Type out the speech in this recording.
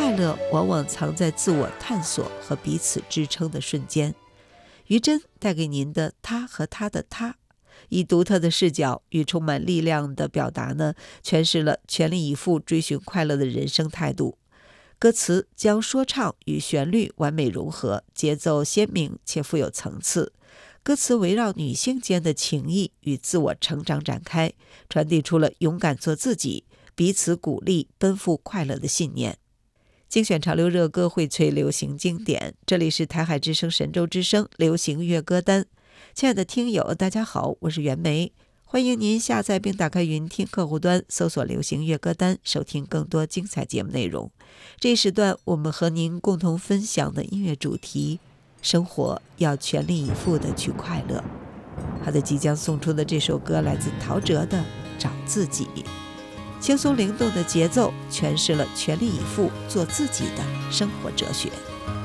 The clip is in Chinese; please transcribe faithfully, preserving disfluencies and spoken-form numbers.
快乐往往藏在自我探索和彼此支撑的瞬间。于真带给您的他和他的他，以独特的视角与充满力量的表达呢，诠释了全力以赴追寻快乐的人生态度。歌词将说唱与旋律完美融合，节奏鲜明且富有层次。歌词围绕女性间的情谊与自我成长展开，传递出了勇敢做自己、彼此鼓励、奔赴快乐的信念。精选潮流热歌，荟萃流行经典，这里是台海之声神州之声流行音乐歌单。亲爱的听友，大家好，我是袁枚，欢迎您下载并打开云听客户端，搜索流行音乐歌单，收听更多精彩节目内容。这一时段我们和您共同分享的音乐主题，生活要全力以赴的去快乐。好的，即将送出的这首歌来自陶喆的《找自己》，轻松灵动的节奏诠释了全力以赴做自己的生活哲学。